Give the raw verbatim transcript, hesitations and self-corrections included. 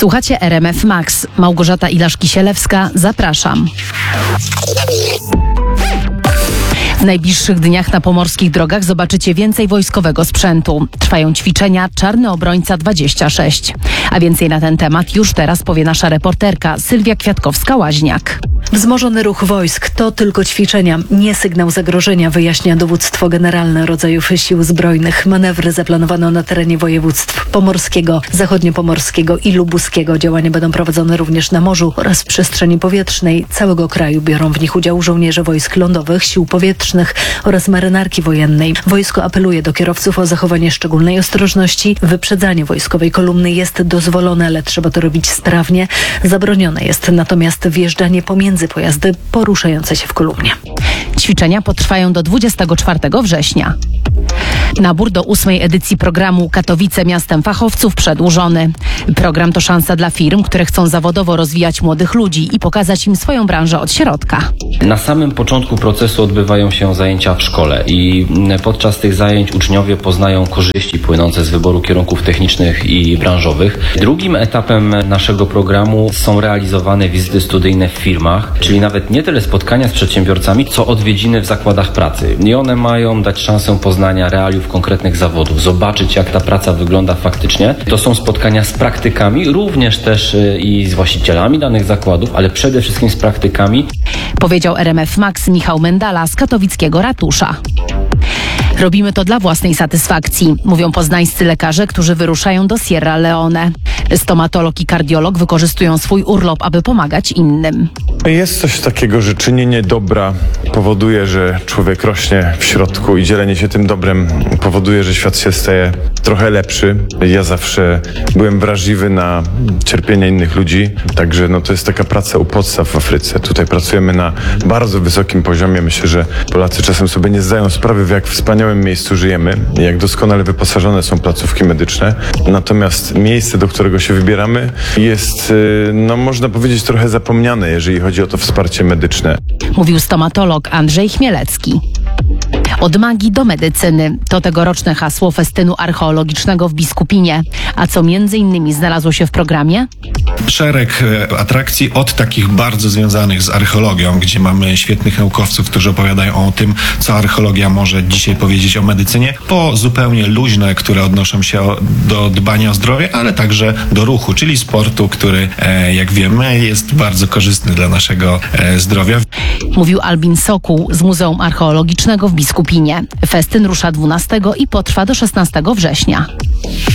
Słuchacie R M F Max. Małgorzata Ilaszki-Sielewska, zapraszam. W najbliższych dniach na pomorskich drogach zobaczycie więcej wojskowego sprzętu. Trwają ćwiczenia Czarny Obrońca dwadzieścia sześć. A więcej na ten temat już teraz powie nasza reporterka Sylwia Kwiatkowska-Łaźniak. Wzmożony ruch wojsk to tylko ćwiczenia, nie sygnał zagrożenia, wyjaśnia dowództwo generalne rodzajów sił zbrojnych. Manewry zaplanowano na terenie województw pomorskiego, zachodniopomorskiego i lubuskiego. Działania będą prowadzone również na morzu oraz w przestrzeni powietrznej całego kraju. Biorą w nich udział żołnierze wojsk lądowych, sił powietrznych oraz marynarki wojennej. Wojsko apeluje do kierowców o zachowanie szczególnej ostrożności. Wyprzedzanie wojskowej kolumny jest dozwolone, ale trzeba to robić sprawnie. Zabronione jest natomiast wjeżdżanie pomiędzy pojazdy poruszające się w kolumnie. Ćwiczenia potrwają do dwudziestego czwartego września. Nabór do ósmej edycji programu Katowice Miastem Fachowców przedłużony. Program to szansa dla firm, które chcą zawodowo rozwijać młodych ludzi i pokazać im swoją branżę od środka. Na samym początku procesu odbywają się zajęcia w szkole i podczas tych zajęć uczniowie poznają korzyści płynące z wyboru kierunków technicznych i branżowych. Drugim etapem naszego programu są realizowane wizyty studyjne w firmach, czyli nawet nie tyle spotkania z przedsiębiorcami, co odwiedziny w zakładach pracy. I one mają dać szansę poznania realiów konkretnych zawodów, zobaczyć jak ta praca wygląda faktycznie. To są spotkania z praktykami, również też i z właścicielami danych zakładów, ale przede wszystkim z praktykami. Powiedział R M F Max Michał Mendala z katowickiego ratusza. Robimy to dla własnej satysfakcji, mówią poznańscy lekarze, którzy wyruszają do Sierra Leone. Stomatolog i kardiolog wykorzystują swój urlop, aby pomagać innym. Jest coś takiego, że czynienie dobra powoduje, że człowiek rośnie w środku i dzielenie się tym dobrem powoduje, że świat się staje trochę lepszy. Ja zawsze byłem wrażliwy na cierpienie innych ludzi, także no to jest taka praca u podstaw w Afryce. Tutaj pracujemy na bardzo wysokim poziomie. Myślę, że Polacy czasem sobie nie zdają sprawy, w jak wspaniałym miejscu żyjemy, jak doskonale wyposażone są placówki medyczne. Natomiast miejsce, do którego się wybieramy, jest, no można powiedzieć, trochę zapomniane, jeżeli chodzi o to wsparcie medyczne. Mówił stomatolog Andrzej Chmielecki. Od magii do medycyny to tegoroczne hasło festynu archeologicznego w Biskupinie. A co między innymi znalazło się w programie? Szereg atrakcji od takich bardzo związanych z archeologią, gdzie mamy świetnych naukowców, którzy opowiadają o tym, co archeologia może dzisiaj powiedzieć o medycynie, po zupełnie luźne, które odnoszą się do dbania o zdrowie, ale także do ruchu, czyli sportu, który, jak wiemy, jest bardzo korzystny dla naszego zdrowia. Mówił Albin Sokół z Muzeum Archeologicznego w Biskupinie. Festyn rusza dwunastego i potrwa do szesnastego września.